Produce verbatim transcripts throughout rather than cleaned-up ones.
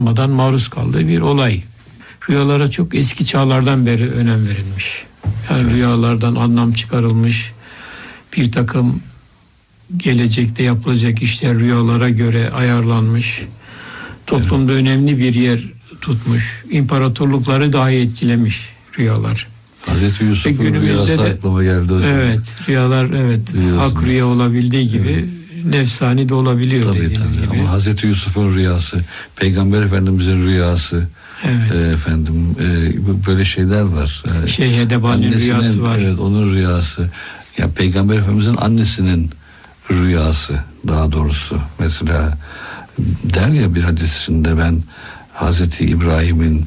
maruz kaldığı bir olay. Rüyalara çok eski çağlardan beri önem verilmiş. Yani evet. Rüyalardan anlam çıkarılmış, bir takım gelecekte yapılacak işler rüyalara göre ayarlanmış. Toplumda evet. önemli bir yer tutmuş. İmparatorlukları dahi etkilemiş rüyalar. Hazreti Yusuf'un rüyası de, aklıma geldi hocam. Evet, rüyalar evet hak rüya olabildiği gibi evet. nefsani de olabiliyor. Tabii tabii gibi. Ama Hazreti Yusuf'un rüyası, Peygamber Efendimiz'in rüyası, evet. e, efendim e, böyle şeyler var. E, Şeyh Edebali'nin rüyası var. Evet, onun rüyası. Ya Peygamber Efendimiz'in annesinin rüyası daha doğrusu. Mesela der ya bir hadisinde, ben Hazreti İbrahim'in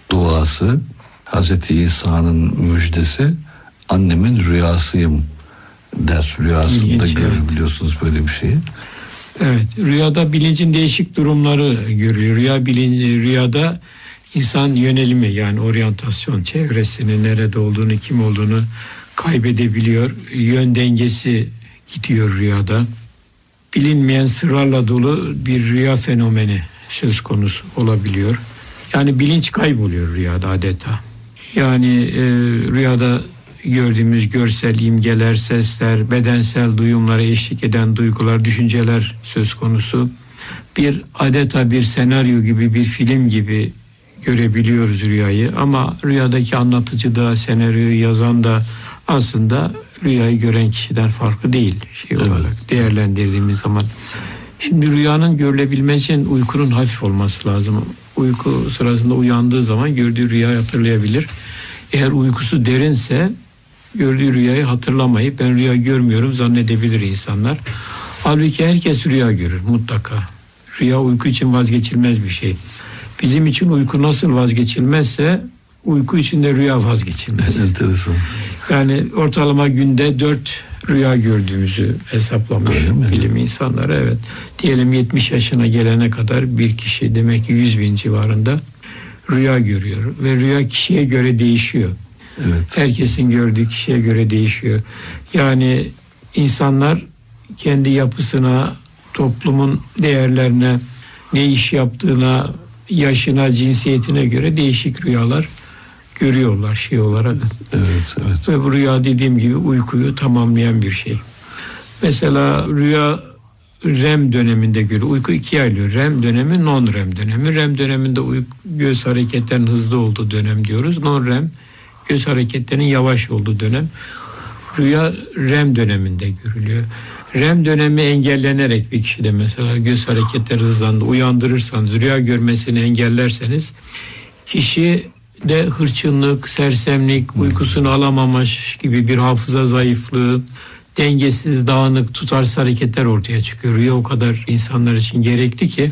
duası, Hazreti İsa'nın müjdesi, annemin rüyasıyım der. Rüyasında İlginç, görür evet. biliyorsunuz böyle bir şeyi. Evet, rüyada bilincin değişik durumları görülüyor. Rüya bilinci, rüyada insan yönelimi, yani oryantasyon, çevresini, nerede olduğunu, kim olduğunu kaybedebiliyor. Yön dengesi gidiyor rüyada. Bilinmeyen sırlarla dolu bir rüya fenomeni söz konusu olabiliyor. Yani bilinç kayboluyor rüyada adeta. Yani e, rüyada gördüğümüz görsel imgeler, sesler, bedensel duyumlara eşlik eden duygular, düşünceler söz konusu. Bir adeta bir senaryo gibi, bir film gibi görebiliyoruz rüyayı. Ama rüyadaki anlatıcı da, senaryoyu yazan da aslında rüyayı gören kişiden farklı değil şey evet. olarak değerlendirdiğimiz zaman. Şimdi rüyanın görülebilmesi için uykunun hafif olması lazım. Uyku sırasında uyandığı zaman gördüğü rüyayı hatırlayabilir. Eğer uykusu derinse gördüğü rüyayı hatırlamayıp ben rüya görmüyorum zannedebilir insanlar. Halbuki herkes rüya görür mutlaka. Rüya uyku için vazgeçilmez bir şey. Bizim için uyku nasıl vazgeçilmezse uyku için de rüya vazgeçilmez. Enteresan. Yani ortalama günde dört rüya gördüğümüzü hesaplamış bilim insanları. Evet. Diyelim yetmiş yaşına gelene kadar bir kişi demek ki yüz bin civarında rüya görüyor. Ve rüya kişiye göre değişiyor. Evet. Herkesin gördüğü kişiye göre değişiyor. Yani insanlar kendi yapısına, toplumun değerlerine, ne iş yaptığına, yaşına, cinsiyetine göre değişik rüyalar görüyorlar şey olarak. Evet, evet. Ve bu rüya dediğim gibi uykuyu tamamlayan bir şey. Mesela rüya R E M döneminde göre uyku ikiye ayrılıyor. R E M dönemi, non-R E M dönemi. R E M döneminde uyku, göz hareketlerinin hızlı olduğu dönem diyoruz. Non-R E M göz hareketlerinin yavaş olduğu dönem. Rüya R E M döneminde görülüyor. R E M dönemi engellenerek bir kişide mesela göz hareketleri hızlandı, uyandırırsanız, rüya görmesini engellerseniz kişi de hırçınlık, sersemlik, uykusunu alamamış gibi bir hafıza zayıflığı, dengesiz, dağınık, tutarsız hareketler ortaya çıkıyor. Rüya o kadar insanlar için gerekli ki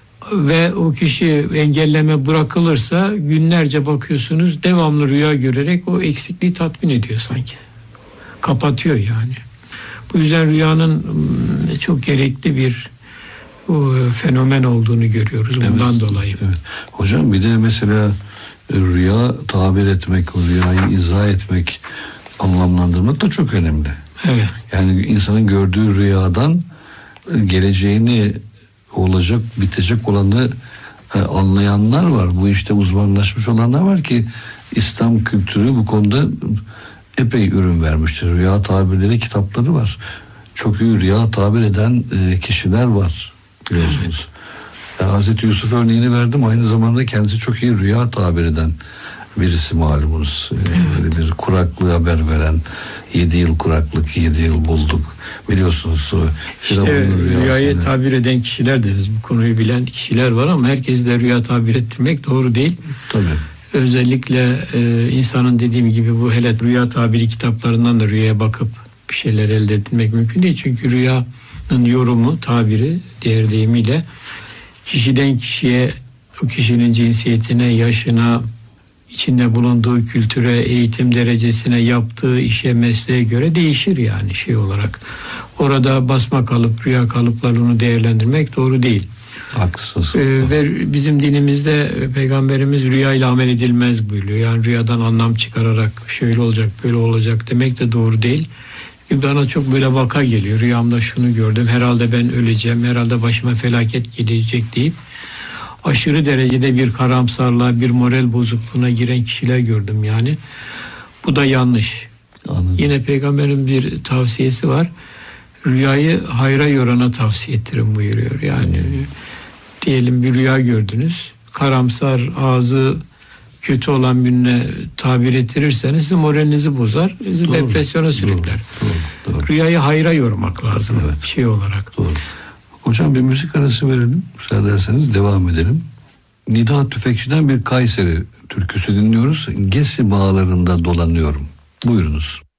ve o kişi engelleme bırakılırsa günlerce bakıyorsunuz devamlı rüya görerek o eksikliği tatmin ediyor sanki. Kapatıyor yani. Bu yüzden rüyanın çok gerekli bir o, fenomen olduğunu görüyoruz bundan evet, dolayı. Evet. Hocam bir de mesela rüya tabir etmek, o rüyayı izah etmek, anlamlandırmak da çok önemli. Evet. Yani insanın gördüğü rüyadan geleceğini, olacak, bitecek olanı anlayanlar var. Bu işte uzmanlaşmış olanlar var ki İslam kültürü bu konuda epey ürün vermiştir. Rüya tabirleri kitapları var. Çok iyi rüya tabir eden kişiler var biliyorsunuz. Evet. Hazreti Yusuf örneğini verdim. Aynı zamanda kendisi çok iyi rüya tabir eden birisi malumunuz. Evet. Böyle bir kuraklığı haber veren, yedi yıl kuraklık, yedi yıl bulduk. Biliyorsunuz. İşte rüyayı tabir eden kişiler deriz. Bu konuyu bilen kişiler var ama herkes de rüya tabir ettirmek doğru değil. Tabii. Özellikle e, insanın dediğim gibi bu hele rüya tabiri kitaplarından da rüyaya bakıp bir şeyler elde etmek mümkün değil. Çünkü rüyanın yorumu, tabiri diğer deyimiyle kişiden kişiye, o kişinin cinsiyetine, yaşına, içinde bulunduğu kültüre, eğitim derecesine, yaptığı işe, mesleğe göre değişir yani şey olarak. Orada basma kalıp, rüya kalıplarını değerlendirmek doğru değil. Haklısınız. Ee, ve bizim dinimizde Peygamberimiz rüyayla amel edilmez buyuruyor. Yani rüyadan anlam çıkararak şöyle olacak, böyle olacak demek de doğru değil. Bana çok böyle vaka geliyor. Rüyamda şunu gördüm. Herhalde ben öleceğim. Herhalde başıma felaket gelecek deyip aşırı derecede bir karamsarlığa, bir moral bozukluğuna giren kişiler gördüm yani. Bu da yanlış. Anladım. Yine peygamberin bir tavsiyesi var. Rüyayı hayra yorana tavsiye ettirin buyuruyor. Yani hmm. diyelim bir rüya gördünüz. Karamsar, ağzı kötü olan birine tabir ettirirseniz moralinizi bozar, doğru, depresyona sürükler. Doğru, doğru, doğru. Rüyayı hayra yormak lazım, evet, şey olarak. Doğru. Hocam bir müzik arası verelim. Müsaade ederseniz devam edelim. Nida Tüfekçi'den bir Kayseri türküsü dinliyoruz. Gesi bağlarında dolanıyorum. Buyurunuz.